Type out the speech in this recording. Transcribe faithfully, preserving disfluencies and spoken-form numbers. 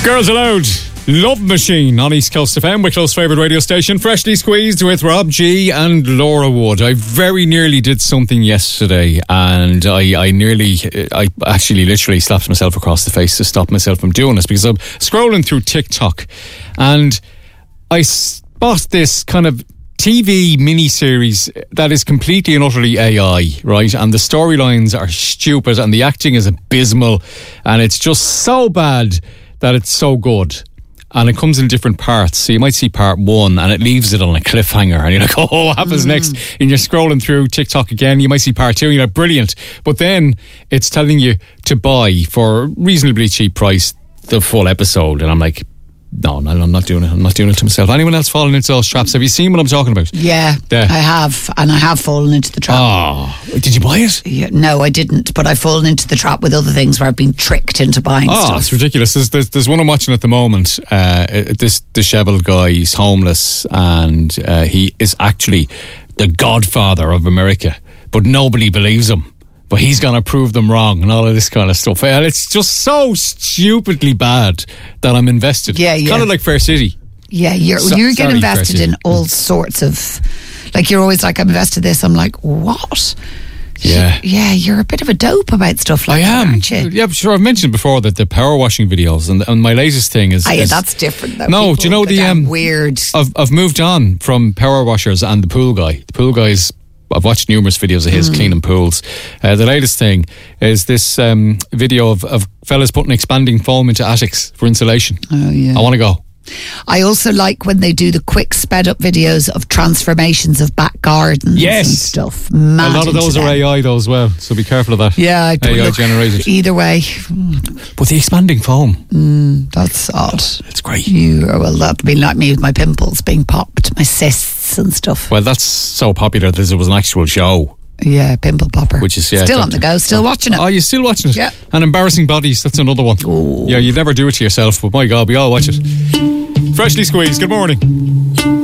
Girls Aloud, Love Machine on East Coast F M, Wicklow's favourite radio station. Freshly squeezed with Rob G and Laura Wood. I very nearly did something yesterday, and I, I nearly, I actually literally slapped myself across the face to stop myself from doing this, because I'm scrolling through TikTok and I spot this kind of T V miniseries that is completely and utterly A I, right? And the storylines are stupid and the acting is abysmal, and it's just so bad that it's so good. And it comes in different parts. So you might see part one and it leaves it on a cliffhanger, and you're like, oh, what happens mm. next? And you're scrolling through TikTok again. You might see part two and you're like, brilliant. But then it's telling you to buy for a reasonably cheap price the full episode. And I'm like, no, no, I'm not doing it. I'm not doing it to myself. Anyone else falling into those traps? Have you seen what I'm talking about? Yeah, the, I have. And I have fallen into the trap. Oh, did you buy it? Yeah, no, I didn't. But I've fallen into the trap with other things where I've been tricked into buying oh, stuff. Oh, it's ridiculous. There's, there's, there's one I'm watching at the moment. Uh, this dishevelled guy, he's homeless, and uh, he is actually the godfather of America. But nobody believes him. But he's going to prove them wrong and all of this kind of stuff. And it's just so stupidly bad that I'm invested. Yeah, yeah. Kind of like Fair City. Yeah, you're So, you get sorry, invested Fair in City. all sorts of... Like, you're always like, I'm invested in this. I'm like, what? Yeah. Yeah, you're a bit of a dope about stuff like I am. that, aren't you? Yeah, sure. I've mentioned before that the power washing videos, and, and my latest thing is... Ah, yeah, is that's different though. No, People do you know go the... down Um, weird... I've, I've moved on from power washers and the pool guy. The pool guy's... I've watched numerous videos of his mm. cleaning pools. Uh, the latest thing is this um, video of, of fellas putting expanding foam into attics for insulation. Oh, yeah. I want to go. I also like when they do the quick sped up videos of transformations of back gardens yes. and stuff. Mad a lot of those them. are A I though as well, so be careful of that. Yeah, I don't A I look generated. Either way. But the expanding foam. Mm, that's odd. It's great. You, well, that'd be like me with my pimples being popped, my cysts and stuff. Well, that's so popular that there was an actual show. Yeah, Pimple Popper. Which is, yeah, still on the go, still watching it. Oh, you're still watching it? Yeah. And Embarrassing Bodies, that's another one. Ooh. Yeah, you'd never do it to yourself, but my God, we all watch it. Freshly squeezed, good morning.